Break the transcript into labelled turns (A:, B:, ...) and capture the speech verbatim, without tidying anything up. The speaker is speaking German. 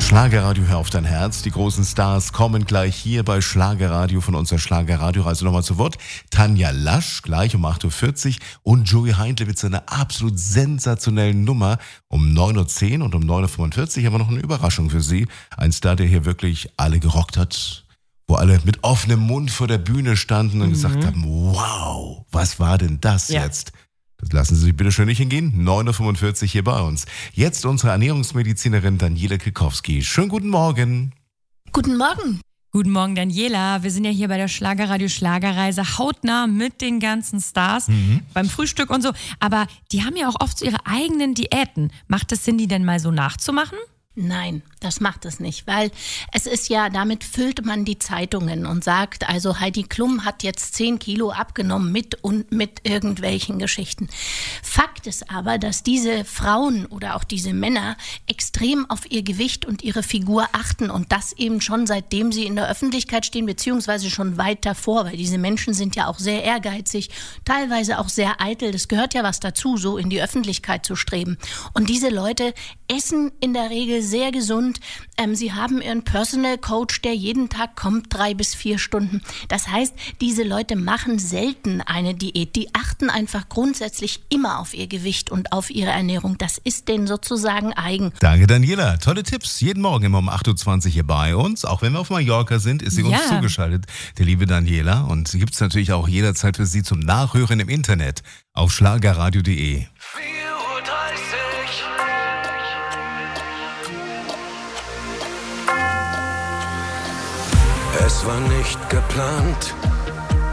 A: Schlagerradio, hör auf dein Herz. Die großen Stars kommen gleich hier bei Schlagerradio von unserer Schlagerradio-Reise nochmal zu Wort. Tanja Lasch gleich um acht Uhr vierzig und Joey Heindle mit seiner absolut sensationellen Nummer um neun Uhr zehn und um neun Uhr fünfundvierzig haben wir noch eine Überraschung für Sie. Ein Star, der hier wirklich alle gerockt hat, wo alle mit offenem Mund vor der Bühne standen und mhm. gesagt haben, wow, was war denn das ja. jetzt? Das lassen Sie sich bitte schön nicht hingehen. neun Uhr fünfundvierzig hier bei uns. Jetzt unsere Ernährungsmedizinerin Daniela Kikowski. Schönen guten Morgen.
B: Guten Morgen.
C: Guten Morgen, Daniela. Wir sind ja hier bei der Schlagerradio Schlagerreise hautnah mit den ganzen Stars mhm. beim Frühstück und so. Aber die haben ja auch oft so ihre eigenen Diäten. Macht es Sinn, die denn mal so nachzumachen?
B: Nein, das macht es nicht, weil es ist ja, damit füllt man die Zeitungen und sagt, also Heidi Klum hat jetzt zehn Kilo abgenommen mit und mit irgendwelchen Geschichten. Fakt ist aber, dass diese Frauen oder auch diese Männer extrem auf ihr Gewicht und ihre Figur achten und das eben schon seitdem sie in der Öffentlichkeit stehen, beziehungsweise schon weit davor, weil diese Menschen sind ja auch sehr ehrgeizig, teilweise auch sehr eitel. Das gehört ja was dazu, so in die Öffentlichkeit zu streben. Und diese Leute essen in der Regel sehr gesund. Ähm, sie haben ihren Personal Coach, der jeden Tag kommt, drei bis vier Stunden. Das heißt, diese Leute machen selten eine Diät. Die achten einfach grundsätzlich immer auf ihr Gewicht und auf ihre Ernährung. Das ist denen sozusagen eigen.
A: Danke, Daniela. Tolle Tipps. Jeden Morgen immer um acht Uhr zwanzig hier bei uns. Auch wenn wir auf Mallorca sind, ist sie ja. uns zugeschaltet, die liebe Daniela. Und sie gibt es natürlich auch jederzeit für Sie zum Nachhören im Internet auf schlagerradio punkt de.
D: Es war nicht geplant,